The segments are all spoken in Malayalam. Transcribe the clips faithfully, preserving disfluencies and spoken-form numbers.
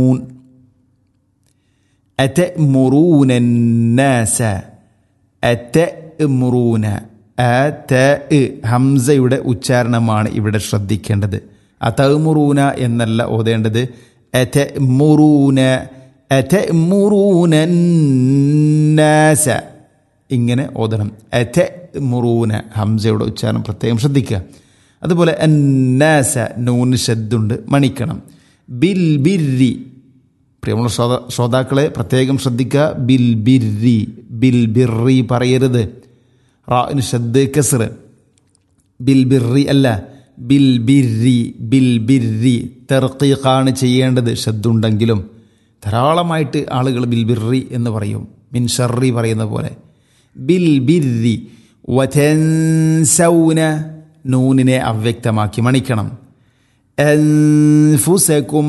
അതഅ്മുറൂന الناس അതഅ്മുറൂന അത ഹംസയുടെ ഉച്ചാരണമാണ് ഇവിടെ ശ്രദ്ധിക്കേണ്ടത്. അതഅ്മുറൂന എന്നല്ല ഓതേണ്ടത്. അതഅ്മുറൂന അതഅ്മുറൂന الناس ഇങ്ങനെ ഓതണം. അതഅ്മുറൂന ഹംസയുടെ ഉച്ചാരണം പ്രത്യേകം ശ്രദ്ധിക്കുക. അതുപോലെ അന്നാസ നൂന് ശദ്ദുണ്ട്, മണിക്കണം. ബിൽ ബിർരി പ്രിയമുള്ള ശ്രോതാ ശ്രോതാക്കളെ പ്രത്യേകം ശ്രദ്ധിക്കുക. ബിൽ ബിർരി ബിൽ ബിർറി പറയരുത്. റാഇന് ശദ്ദ് കസ്ർ. ബിൽ ബിർറി അല്ല, ബിൽ ബിർരി ബിൽ ബിർരി തർഖീഖാണ് ചെയ്യേണ്ടത്. ശദ്ദുണ്ടെങ്കിലും ധാരാളമായിട്ട് ആളുകൾ ബിൽ ബിർറി എന്ന് പറയും, മിൻ ഷർറി പറയുന്ന പോലെ. ബിൽ ബിർരി വതൻസൗന നൂനിനെ അവ്യക്തമാക്കി മണിക്കണം. അൻഫുസകും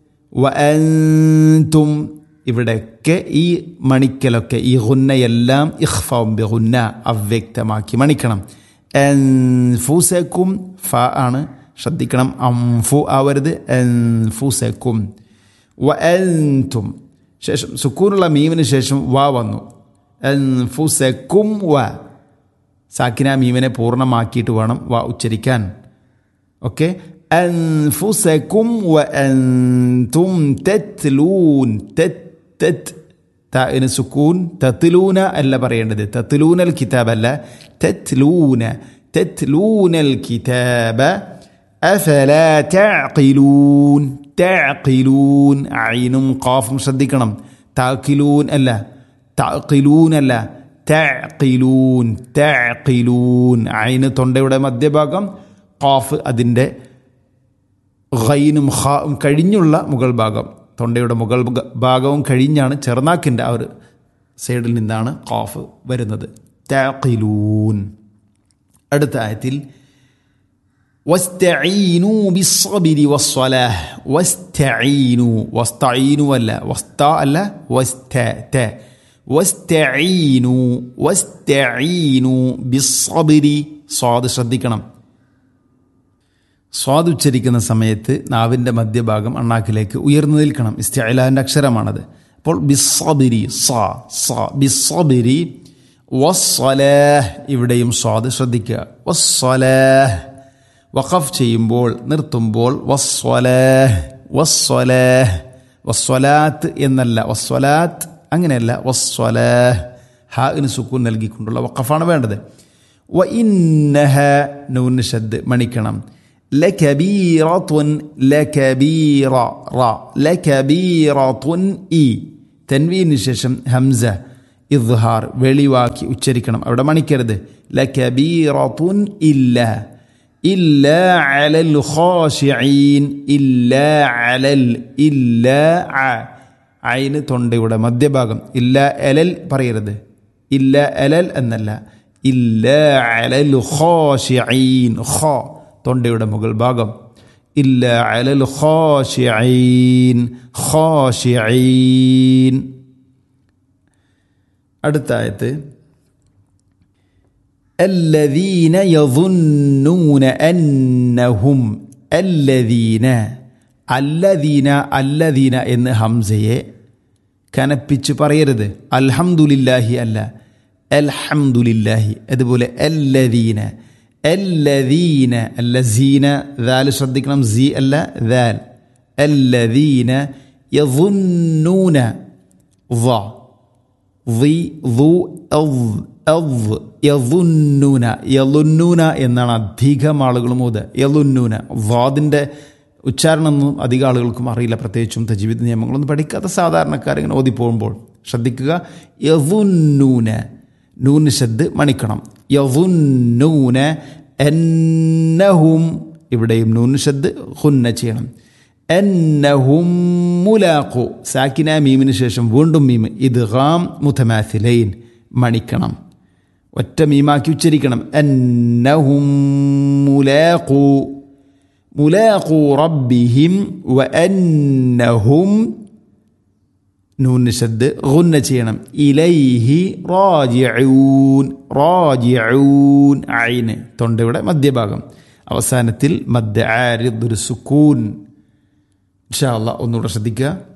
വഅൻതും ഇവിടെയൊക്കെ ഈ മണിക്കലൊക്കെ ഈ ഗുന്നയെല്ലാം ഇഖ്ഫാഉം ബിഗുന്ന അവ്യക്തമാക്കി മണിക്കണം. അൻഫുസകും ഫ ആണ്, ശ്രദ്ധിക്കണം. അംഫു ആവരുത്. അൻഫുസകും വഅൻതും ശേഷം സുക്കൂനുള്ള മീമിന് ശേഷം വ വന്നു. അൻഫുസകും വ സാക്കിന മീമിനെ പൂർണ്ണമാക്കിയിട്ട് വേണം വ ഉച്ചരിക്കാൻ. ഓക്കെ. അൻഫുസകും വഅൻതും തത്ലൂൻ തത്ത് താഇന് സുക്കൂൻ. തത്ലൂന അല്ല പറയേണ്ടത്. തത്ലൂനൽ കിതാബ് അല്ല, തത്ലൂന തത്ലൂനൽ കിതാബ അഫലാ തഅഖിലൂൻ തഅഖിലൂൻ ഐനും ഖാഫും ശ്രദ്ധിക്കണം. തഅഖിലൂൻ അല്ല, തഅഖിലൂൻ അല്ല, തഅഖിലൂൻ തഅഖിലൂൻ. ഐന് തൊണ്ടയുടെ മധ്യഭാഗം, ഖാഫ് അതിൻ്റെ ഗൈനും ഖാഉം കഴിഞ്ഞുള്ള മുകൾ ഭാഗം. തൊണ്ടയുടെ മുകൾ ഭാഗവും കഴിഞ്ഞാണ് ചെറുനാക്കിൻ്റെ ആ ഒരു സൈഡിൽ നിന്നാണ് ഖാഫ് വരുന്നത്. തഅഖിലൂൻ. അടുത്ത ആയത്തിൽ വസ്തഈനു ബിസ്സബ്രി വസ്സലാഹ്. വസ്തഈനു വസ്തഈനു അല്ല, വസ്ത അല്ല, വസ്ത ത വസ്തഈനു വസ്തഈനു ബിസ്സബ്രി. സ്വാദ് ശ്രദ്ധിക്കണം. സ്വാദ് ഉച്ചരിക്കുന്ന സമയത്ത് നാവിൻ്റെ മധ്യഭാഗം അണ്ണാക്കിലേക്ക് ഉയർന്നു നിൽക്കണം. ഇസ്തിഅലാൻ്റെ അക്ഷരമാണത്. അപ്പോൾ ബിസ്സബ്രി സ സ ബിസ്സബ്രി വസ്സലാഹ് ഇവിടെയും സ്വാദ് ശ്രദ്ധിക്കുക. വസ്സലാഹ് വഖഫ് ചെയ്യുമ്പോൾ നിർത്തുമ്പോൾ വസ്സലാഹ് വസ്സലാഹ് വസ്സലാത്ത് എന്നല്ല, വസ്സലാത്ത് അങ്ങനെയല്ല, വസ്സലാഹ് ഹാഇന് സുക്കൂൻ നൽകിക്കൊണ്ടുള്ള വഖഫാണ് വേണ്ടത്. വ ഇന്നഹ നൂന് ശദ്ദ് മണിക്കണം. ലകബീറത്തുൻ ലകബീറ റ ലകബീറത്തുൻ ഇ തൻവീന് ശേഷം ഹംസ ഇദ്ഹാർ വെളിവാക്കി ഉച്ചരിക്കണം. അവിടെ മണിക്കരുത്. ലകബീറത്തുൻ ഇല്ല ഇല്ല അലൽ ഖാശിഈൻ ഇല്ല അലൽ ഇല്ല ഐന് തൊണ്ടയുടെ മധ്യഭാഗം. ഇല്ല അലൽ പറയരുത്. ഇല്ല അലൽ എന്നല്ല, ഇല്ല അലൽ ഖാശിഈൻ ഖ തൊണ്ടയുടെ മുകൾ ഭാഗം. ഇല്ല അലൽ ഖാശിഈൻ ഖാശിഈൻ. അടുത്ത ആയത്ത് الذين يظنون أنهم الذين الذين الذين എന്ന് ഹംസയെ കനപ്പിച്ച് പറയരുത്. അൽഹംദുലില്ലാഹി അല്ല, അൽഹംദുലില്ലാഹി. അതുപോലെ الذين الذين الذين ദാൽ ശ്രദ്ധിക്കണം. സി അല്ല, ദാൽ. الذين يظنون ظ ظي ظو أظ أظ യളുന്നൂന യളുന്നൂന എന്നാണ് അധികം ആളുകളും ഓത്. യളുന്നൂന വാദിൻ്റെ ഉച്ചാരണമൊന്നും അധികം ആളുകൾക്കും അറിയില്ല, പ്രത്യേകിച്ചും തജ്വീദ് നിയമങ്ങളൊന്നും പഠിക്കാത്ത സാധാരണക്കാരിങ്ങനെ ഓതിപ്പോകുമ്പോൾ ശ്രദ്ധിക്കുക. യളുന്നൂന നൂന് ശദ്ദ് മണിക്കണം. യളുന്നൂന എന്നഹും ഇവിടെയും നൂന് ശദ്ദ് ഖുന്ന ചെയ്യണം. എന്നഹും മുലാഖു സാക്കിന മീമിന് ശേഷം വീണ്ടും മീം ഇദ്ഗാം മുതമാസിലൈൻ മണിക്കണം. ഒറ്റ മീമാക്കി ഉച്ചരിക്കണം. അന്നഹും മുലാഖു മുലാഖു റബ്ബിഹിം വ അന്നഹും നൂന് ശദ്ദ് ഗുന്ന ചെയ്യണം. ഇലൈഹി റാജിഊൻ റാജിഊൻ ഐന് തൊണ്ടയുടെ മധ്യഭാഗം. അവസാനത്തിൽ മദ്ദ ആരിദ് ഒരു സുക്കൂൻ. ഇൻഷാ അല്ലാഹ് ഒന്നുകൂടെ ശ്രദ്ധിക്കുക.